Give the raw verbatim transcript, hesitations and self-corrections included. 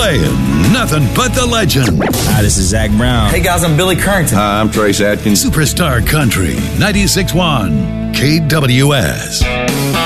Playing nothing but the legend. Hi, this is Zach Brown. Hey guys, I'm Billy Currington. Hi, I'm Trace Atkins. Superstar Country, ninety-six point one K W S.